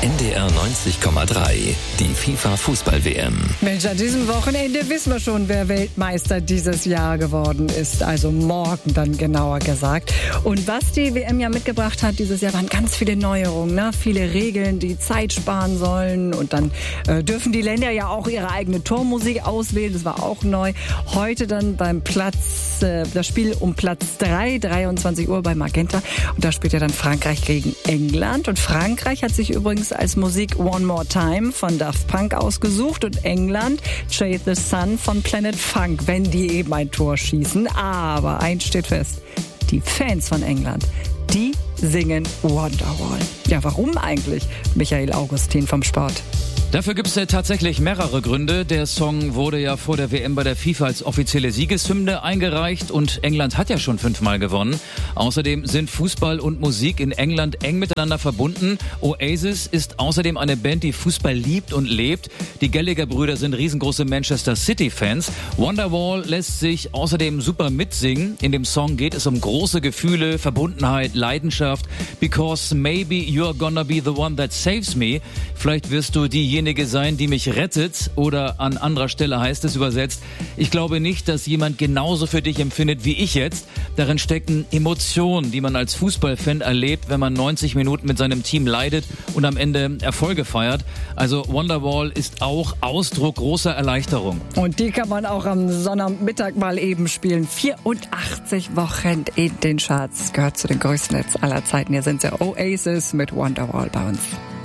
NDR 90,3, die FIFA-Fußball-WM. Mensch, an diesem Wochenende wissen wir schon, wer Weltmeister dieses Jahr geworden ist. Also morgen dann genauer gesagt. Und was die WM ja mitgebracht hat dieses Jahr, waren ganz viele Neuerungen. Ne? Viele Regeln, die Zeit sparen sollen. Und dann dürfen die Länder ja auch ihre eigene Tormusik auswählen. Das war auch neu. Heute dann beim das Spiel um Platz 3, 23 Uhr bei Magenta. Und da spielt ja dann Frankreich gegen England. Und Frankreich hat sich übrigens als Musik One More Time von Daft Punk ausgesucht und England Chase the Sun von Planet Funk, wenn die eben ein Tor schießen. Aber eins steht fest, die Fans von England, die singen Wonderwall. Ja, warum eigentlich? Michael Augustin vom Sport. Dafür gibt es ja tatsächlich mehrere Gründe. Der Song wurde ja vor der WM bei der FIFA als offizielle Siegeshymne eingereicht und England hat ja schon 5-mal gewonnen. Außerdem sind Fußball und Musik in England eng miteinander verbunden. Oasis ist außerdem eine Band, die Fußball liebt und lebt. Die Gallagher-Brüder sind riesengroße Manchester City-Fans. Wonderwall lässt sich außerdem super mitsingen. In dem Song geht es um große Gefühle, Verbundenheit, Leidenschaft. Because maybe you're gonna be the one that saves me. Vielleicht wirst du diejenige sein, die mich rettet, oder an anderer Stelle heißt es übersetzt, ich glaube nicht, dass jemand genauso für dich empfindet wie ich jetzt. Darin stecken Emotionen, die man als Fußballfan erlebt, wenn man 90 Minuten mit seinem Team leidet und am Ende Erfolge feiert. Also Wonderwall ist auch Ausdruck großer Erleichterung. Und die kann man auch am Sonnabendmittag mal eben spielen. 84 Wochen in den Charts. Gehört zu den größten Hits aller Zeiten. Hier sind sie, Oasis mit Wonderwall bei uns.